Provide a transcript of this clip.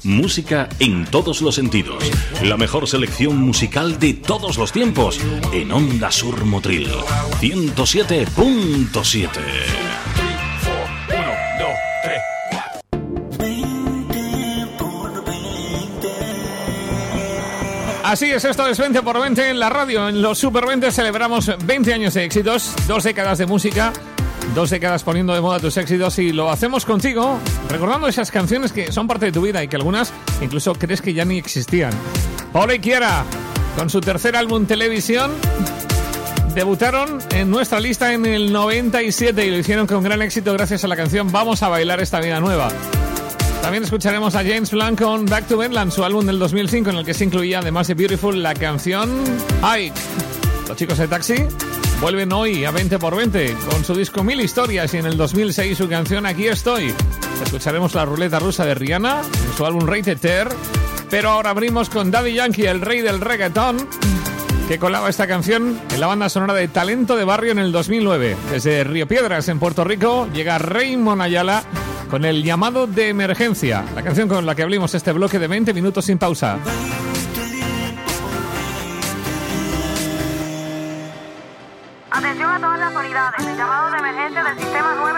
Música en todos los sentidos. La mejor selección musical de todos los tiempos en Onda Sur Motril 107.7. Así es, esto es 20 por 20 en la radio. En los Super 20 celebramos 20 años de éxitos, 2 décadas de música, 2 décadas poniendo de moda tus éxitos, y lo hacemos contigo, recordando esas canciones que son parte de tu vida y que algunas incluso crees que ya ni existían. Paula y Kiara, con su tercer álbum Televisión, debutaron en nuestra lista en el 97 y lo hicieron con gran éxito gracias a la canción Vamos a bailar esta vida nueva. También escucharemos a James Blunt con Back to Bedlam, su álbum del 2005, en el que se incluía, además de Beautiful, la canción Ike. Los chicos de Taxi vuelven hoy a 20 por 20 con su disco Mil Historias, y en el 2006 su canción Aquí Estoy. Escucharemos la ruleta rusa de Rihanna en su álbum Rated Ter, pero ahora abrimos con Daddy Yankee, el rey del reggaetón, que colaba esta canción en la banda sonora de Talento de Barrio en el 2009. Desde Río Piedras, en Puerto Rico, llega Raymond Ayala con el llamado de emergencia, la canción con la que abrimos este bloque de 20 minutos sin pausa. Atención a todas las unidades, el llamado de emergencia del sistema 9.